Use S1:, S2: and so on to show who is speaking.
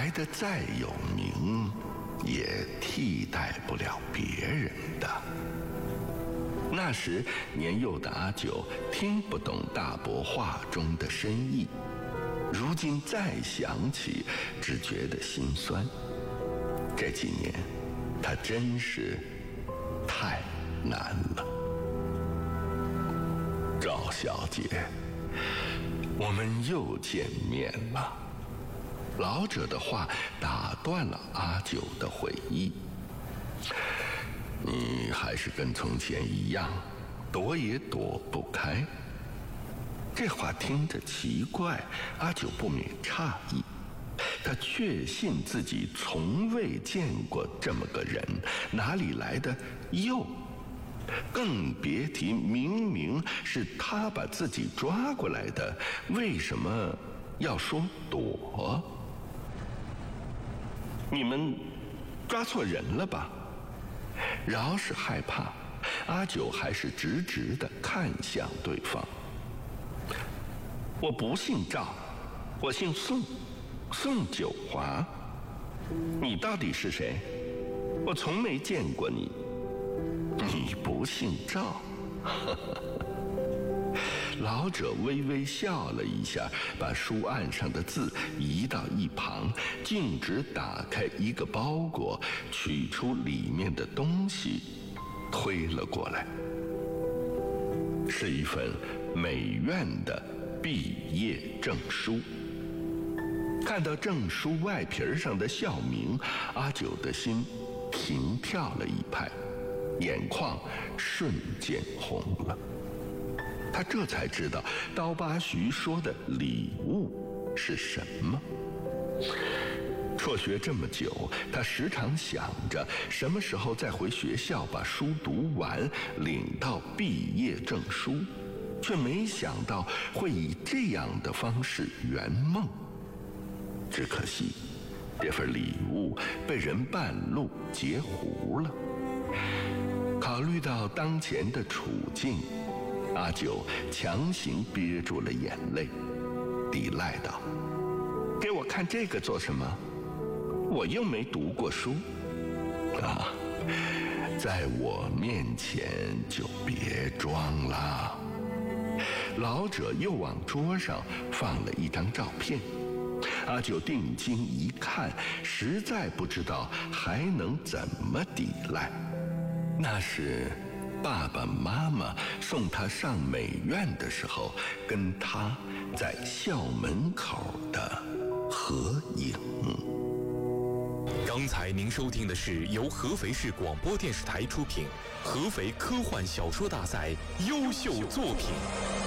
S1: 来得再有名，也替代不了别人的。那时年幼的阿九听不懂大伯话中的深意，如今再想起，只觉得心酸。这几年，他真是太难了。赵小姐，我们又见面了。老者的话打断了阿九的回忆。你还是跟从前一样，躲也躲不开。这话听着奇怪，阿九不免诧异。他确信自己从未见过这么个人，哪里来的又？更别提明明是他把自己抓过来的，为什么要说躲？你们抓错人了吧？饶是害怕，阿九还是直直地看向对方。我不姓赵，我姓宋，宋九华。你到底是谁？我从没见过你。你不姓赵。老者微微笑了一下，把书案上的字移到一旁，径直打开一个包裹，取出里面的东西，推了过来。是一份美院的毕业证书。看到证书外皮上的校名，阿九的心停跳了一拍，眼眶瞬间红了。他这才知道刀疤徐说的礼物是什么。辍学这么久，他时常想着什么时候再回学校把书读完，领到毕业证书，却没想到会以这样的方式圆梦。只可惜这份礼物被人半路截胡了。考虑到当前的处境，阿九强行憋住了眼泪，抵赖道：给我看这个做什么？我又没读过书。啊，在我面前就别装了。老者又往桌上放了一张照片。阿九定睛一看，实在不知道还能怎么抵赖。那是爸爸妈妈送他上美院的时候，跟他在校门口的合影。
S2: 刚才您收听的是由合肥市广播电视台出品，合肥科幻小说大赛优秀作品。